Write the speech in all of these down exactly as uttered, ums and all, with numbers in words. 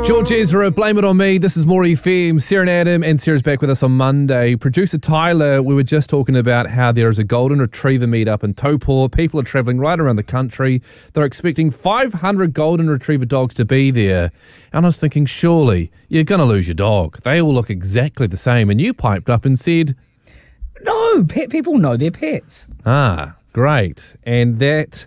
George Ezra, Blame It On Me. This is More F M. Sarah and Adam, and Sarah's back with us on Monday. Producer Tyler, we were just talking about how there is a golden retriever meetup in Taupo. People are travelling right around the country. They're expecting five hundred golden retriever dogs to be there. And I was thinking, surely you're going to lose your dog. They all look exactly the same. And you piped up and said... No, pet people know their pets. Ah, great. And that...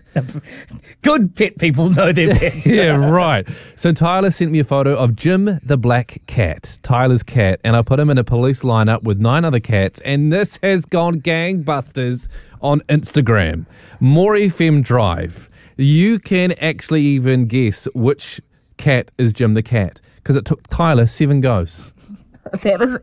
Good pet people know their pets. Yeah, right. So Tyler sent me a photo of Jim the black cat, Tyler's cat, and I put him in a police lineup with nine other cats, and this has gone gangbusters on Instagram. More F M Drive. You can actually even guess which cat is Jim the cat, because it took Tyler seven goes. That is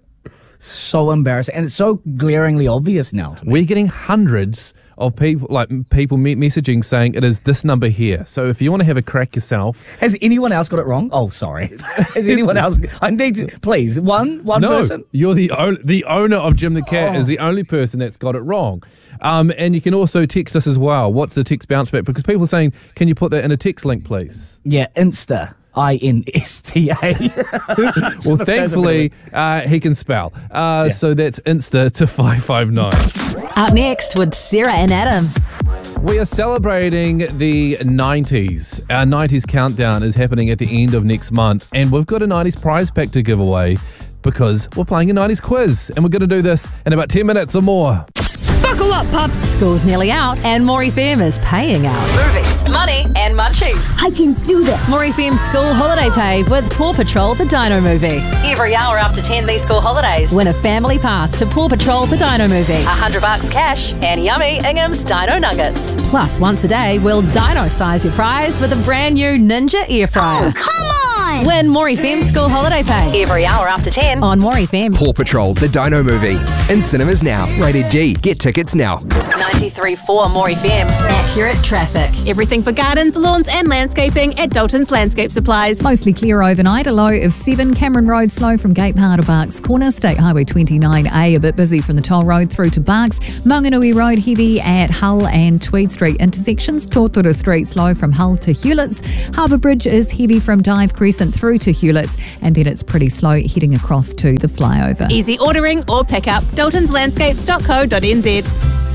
so embarrassing, and it's so glaringly obvious now to me. We're getting hundreds of people, like people me- messaging saying it is this number here. So if you want to have a crack yourself. Has anyone else got it wrong? Oh, sorry. Has anyone else? I need to, please, one one no, person? You're the, o- the owner of Jim the Cat Oh. is the only person that's got it wrong. Um, and you can also text us as well. What's the text bounce back? Because people are saying, can you put that in a text link, please? Yeah, Insta. I N S T A. Well, thankfully, uh, he can spell. Uh, Yeah. So that's Insta to five five nine. Up next with Sarah and Adam. We are celebrating the nineties. Our nineties countdown is happening at the end of next month, and we've got a nineties prize pack to give away because we're playing a nineties quiz, and we're going to do this in about ten minutes or more. Buckle up, pups. School's nearly out and More F M is paying out. Movies, money and munchies. I can do that. More F M School Holiday Pay with Paw Patrol the Dino Movie. Every hour after ten these school holidays. Win a family pass to Paw Patrol the Dino Movie. A hundred bucks cash and yummy Ingham's Dino Nuggets. Plus, once a day, we'll dino size your prize with a brand new Ninja Air Fryer. Oh, come on! Win More F M School Holiday Pay. Every hour after ten on More F M. Paw Patrol, the Dino Movie. In cinemas now. Rated G. Get tickets now. ninety-three point four More F M. Accurate traffic. Everything for gardens, lawns and landscaping at Dalton's Landscape Supplies. Mostly clear overnight, a low of seven. Cameron Road slow from Gate Par to Barks Corner. State Highway twenty-nine A a bit busy from the Toll Road through to Barks. Maunganui Road heavy at Hull and Tweed Street intersections. Totoro Street slow from Hull to Hewletts. Harbour Bridge is heavy from Dive Crescent through to Hewletts, and then it's pretty slow heading across to the flyover. Easy ordering or pick up. daltons landscapes dot co dot n z.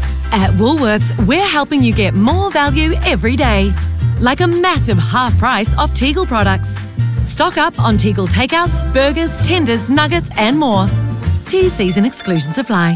At Woolworths, we're helping you get more value every day. Like a massive half price off Tegel products. Stock up on Tegel takeouts, burgers, tenders, nuggets and more. T Cs and exclusions apply.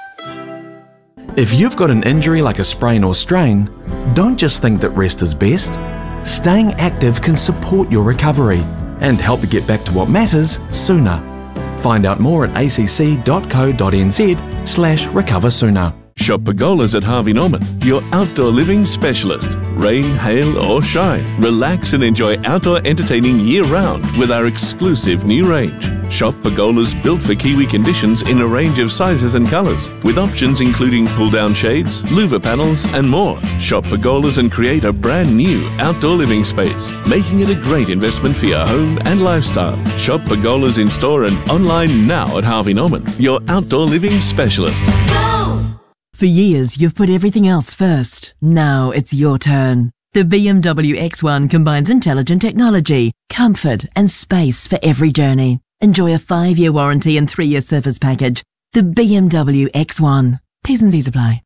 If you've got an injury like a sprain or strain, don't just think that rest is best. Staying active can support your recovery and help you get back to what matters sooner. Find out more at a c c dot co dot n z slash recover sooner. Shop Pergolas at Harvey Norman, your outdoor living specialist. Rain, hail or shine, relax and enjoy outdoor entertaining year-round with our exclusive new range. Shop Pergolas built for Kiwi conditions in a range of sizes and colours, with options including pull-down shades, louver panels and more. Shop Pergolas and create a brand new outdoor living space, making it a great investment for your home and lifestyle. Shop Pergolas in store and online now at Harvey Norman, your outdoor living specialist. For years, you've put everything else first. Now it's your turn. The B M W X one combines intelligent technology, comfort and space for every journey. Enjoy a five-year warranty and three-year service package. The B M W X one. T's and C's apply.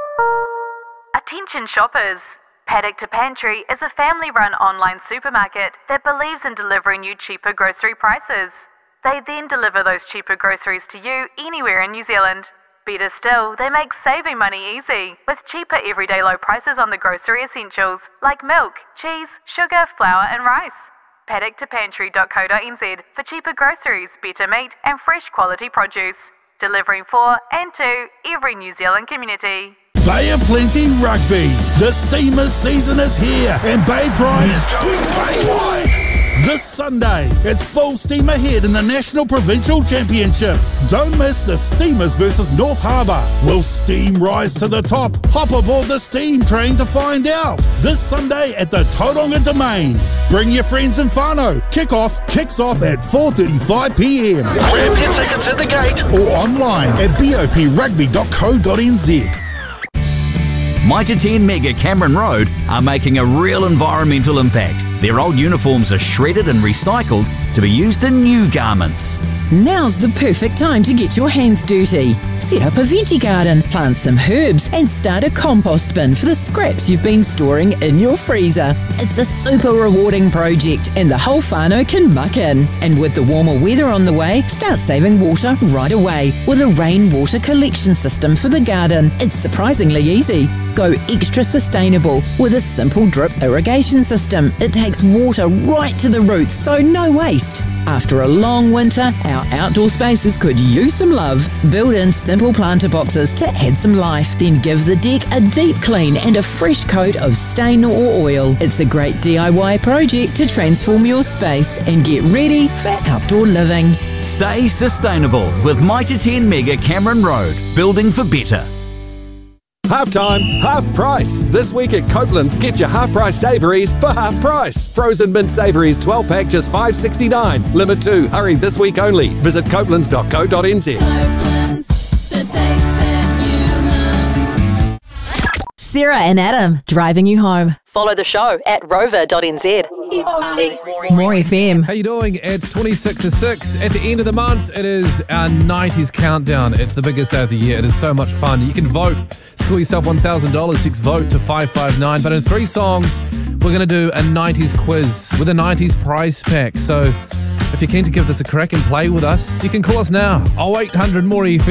Attention shoppers! Paddock to Pantry is a family-run online supermarket that believes in delivering you cheaper grocery prices. They then deliver those cheaper groceries to you anywhere in New Zealand. Better still, they make saving money easy, with cheaper everyday low prices on the grocery essentials like milk, cheese, sugar, flour and rice. paddock to pantry dot co dot n z for cheaper groceries, better meat and fresh quality produce. Delivering for and to every New Zealand community. Bay of Plenty Rugby. The Steamers season is here and Bay Pride is going Bay-wide. This Sunday, it's full steam ahead in the National Provincial Championship. Don't miss the Steamers versus North Harbour. Will Steam rise to the top? Hop aboard the Steam train to find out. This Sunday at the Tauranga Domain. Bring your friends and whānau. Kick-off kicks off at four thirty-five p m. Grab your tickets at the gate or online at b o p rugby dot co dot n z. Mitre ten Mega Cameron Road are making a real environmental impact. Their old uniforms are shredded and recycled to be used in new garments. Now's the perfect time to get your hands dirty. Set up a veggie garden, plant some herbs, and start a compost bin for the scraps you've been storing in your freezer. It's a super rewarding project, and the whole whānau can muck in. And with the warmer weather on the way, start saving water right away with a rainwater collection system for the garden. It's surprisingly easy. Go extra sustainable with a simple drip irrigation system. It takes water right to the roots, so no waste. After a long winter, our outdoor spaces could use some love. Build in simple planter boxes to add some life. Then give the deck a deep clean and a fresh coat of stain or oil. It's a great D I Y project to transform your space and get ready for outdoor living. Stay sustainable with Mitre ten Mega Cameron Road, building for better. Half time, half price. This week at Copeland's, get your half price savouries for half price. Frozen mint savouries twelve pack just five dollars sixty-nine. Limit two. Hurry, this week only. Visit copelands dot co dot n z. Copeland's, the taste that you love. Sarah and Adam, driving you home. Follow the show at rover dot n z. More F M. How you doing? It's twenty-six to six. At the end of the month, it is our nineties countdown. It's the biggest day of the year. It is so much fun. You can vote. Score yourself one thousand dollars. Text vote to five five nine. But in three songs, we're going to do a nineties quiz with a nineties prize pack. So if you're keen to give this a crack and play with us, you can call us now. oh eight hundred more F M.